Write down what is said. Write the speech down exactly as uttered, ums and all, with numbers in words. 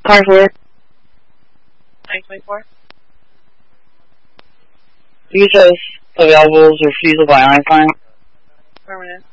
Car four. nine twenty-four. Visas available or feasible by Einstein. Permanent.